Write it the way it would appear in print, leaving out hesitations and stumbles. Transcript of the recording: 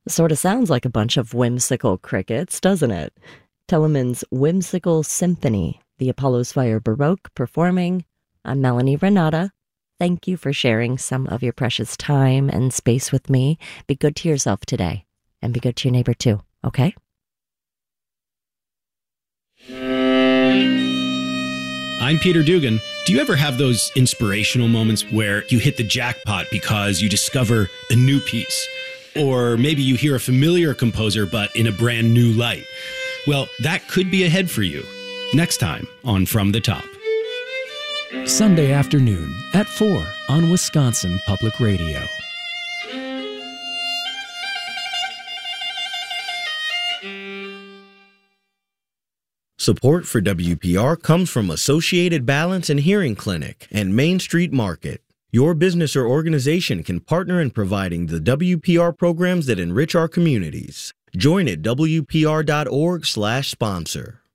Sort of sounds like a bunch of whimsical crickets, doesn't it? Telemann's Whimsical Symphony, the Apollo's Fire Baroque performing. I'm Melanie Renata. Thank you for sharing some of your precious time and space with me. Be good to yourself today, and be good to your neighbor too, okay? I'm Peter Dugan. Do you ever have those inspirational moments where you hit the jackpot because you discover a new piece? Or maybe you hear a familiar composer, but in a brand new light. Well, that could be ahead for you. Next time on From the Top. Sunday afternoon at 4 on Wisconsin Public Radio. Support for WPR comes from Associated Balance and Hearing Clinic and Main Street Market. Your business or organization can partner in providing the WPR programs that enrich our communities. Join at WPR.org/sponsor.